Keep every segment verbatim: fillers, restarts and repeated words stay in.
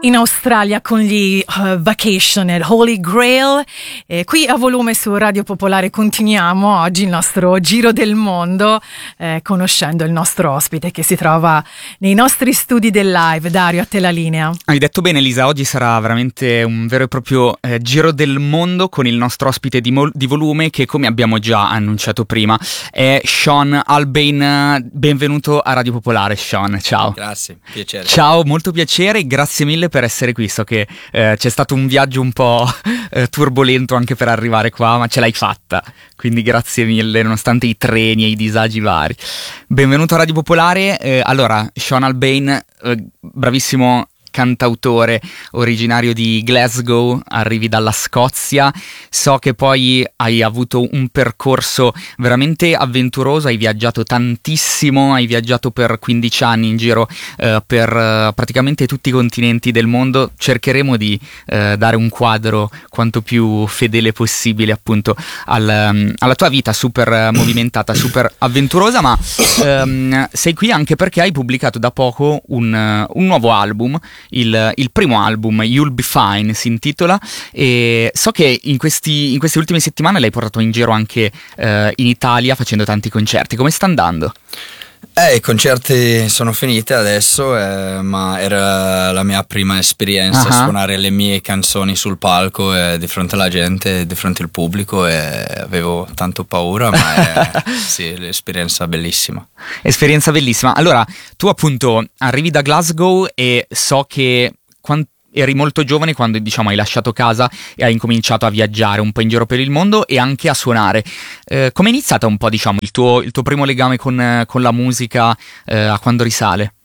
in Australia con gli uh, Vacation e Holy Grail. E qui a Volume su Radio Popolare continuiamo oggi il nostro giro del mondo eh, conoscendo il nostro ospite che si trova nei nostri studi del live. Dario, a te la linea. Hai detto bene, Lisa, oggi sarà veramente un vero e proprio eh, giro del mondo con il nostro ospite di, mo- di Volume, che, come abbiamo già annunciato prima, è Sean Albain. Benvenuto a Radio Popolare, Sean. Ciao. Grazie, piacere. Ciao, molto piacere, grazie mille per essere qui. So che eh, c'è stato un viaggio un po' eh, turbolento anche per arrivare qua, ma ce l'hai fatta, quindi grazie mille nonostante i treni e i disagi vari. Benvenuto a Radio Popolare. Eh, allora, Sean Albain, eh, bravissimo cantautore originario di Glasgow, arrivi dalla Scozia. So che poi hai avuto un percorso veramente avventuroso, hai viaggiato tantissimo, hai viaggiato per quindici anni in giro eh, per eh, praticamente tutti i continenti del mondo. Cercheremo di eh, dare un quadro quanto più fedele possibile appunto al, um, alla tua vita super movimentata, super avventurosa, ma um, sei qui anche perché hai pubblicato da poco un, uh, un nuovo album. Il, il primo album, You'll Be Fine, si intitola, e so che in, questi, in queste ultime settimane l'hai portato in giro anche eh, in Italia facendo tanti concerti. Come sta andando? Eh, i concerti sono finiti adesso, eh, ma era la mia prima esperienza, uh-huh. suonare le mie canzoni sul palco eh, di fronte alla gente, di fronte al pubblico, e avevo tanto paura, ma è, sì, l'esperienza bellissima. Esperienza bellissima. Allora, tu appunto arrivi da Glasgow e so che quant- eri molto giovane quando, diciamo, hai lasciato casa e hai incominciato a viaggiare un po' in giro per il mondo e anche a suonare. Eh, come è iniziata un po', diciamo, il tuo, il tuo primo legame con, con la musica, eh, a quando risale?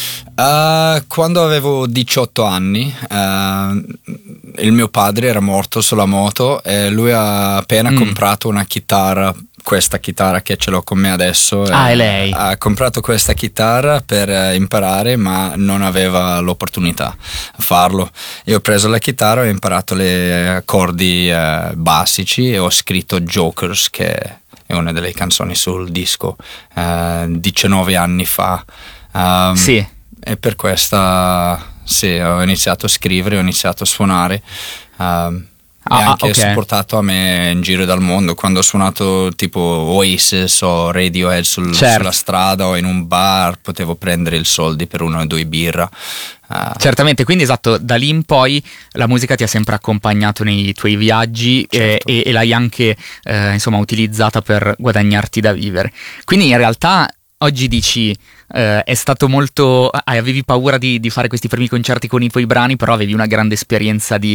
Uh, quando avevo diciotto anni, uh, il mio padre era morto sulla moto e lui ha appena mm. comprato una chitarra, questa chitarra che ce l'ho con me adesso. Ah, è lei? Ha comprato questa chitarra per imparare, ma non aveva l'opportunità a farlo. Io ho preso la chitarra, ho imparato le accordi uh, basici e ho scritto Jokers, che è una delle canzoni sul disco, uh, diciannove anni fa. Um, sì. E per questa sì, ho iniziato a scrivere, ho iniziato a suonare. Um, Ah, e anche okay. supportato a me in giro dal mondo, quando ho suonato tipo Oasis o Radiohead sul, certo. sulla strada o in un bar, potevo prendere i soldi per una o due birra. Uh, Certamente, quindi esatto, da lì in poi la musica ti ha sempre accompagnato nei tuoi viaggi, certo. e, e l'hai anche eh, insomma utilizzata per guadagnarti da vivere. Quindi in realtà oggi dici eh, è stato molto, avevi paura di, di fare questi primi concerti con i tuoi brani, però avevi una grande esperienza di,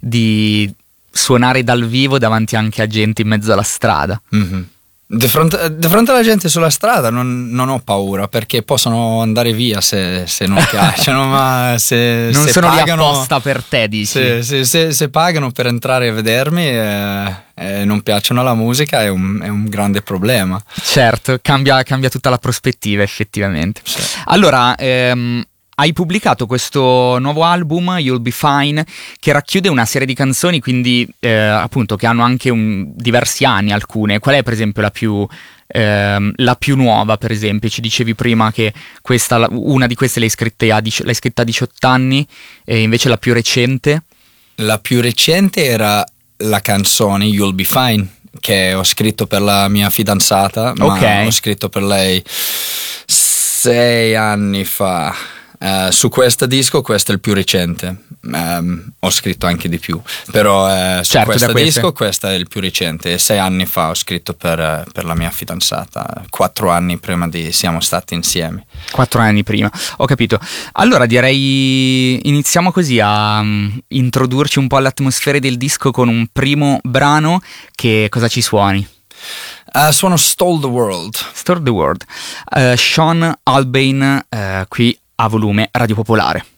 di suonare dal vivo davanti anche a gente in mezzo alla strada. Mm-hmm. Di fronte, di fronte alla gente sulla strada non, non ho paura, perché possono andare via se, se non piacciono, ma se non se sono pagano, lì apposta per te, dici? Se, se, se, se pagano per entrare a vedermi e eh, eh, non piacciono la musica, è un, è un grande problema. Certo, cambia, cambia tutta la prospettiva effettivamente. Sì. Allora, ehm, hai pubblicato questo nuovo album, You'll Be Fine, che racchiude una serie di canzoni, quindi eh, appunto che hanno anche un, diversi anni alcune. Qual è per esempio la più, ehm, la più nuova, per esempio? Ci dicevi prima che questa, una di queste l'hai scritta a, l'hai scritta a diciotto anni, e invece la più recente? La più recente era la canzone You'll Be Fine, che ho scritto per la mia fidanzata, ma okay. ho scritto per lei sei anni fa. Uh, su questo disco, questo è il più recente. Um, ho scritto anche di più, però uh, su certo, questo disco questo è il più recente. Sei anni fa ho scritto per, uh, per la mia fidanzata, quattro anni prima di siamo stati insieme. Quattro anni prima, ho capito. Allora direi iniziamo così a um, introdurci un po' all'atmosfera del disco con un primo brano. Che cosa ci suoni? Uh, suono Stole the World. Stole the World. Uh, Sean Albain, uh, qui a Volume Radio Popolare.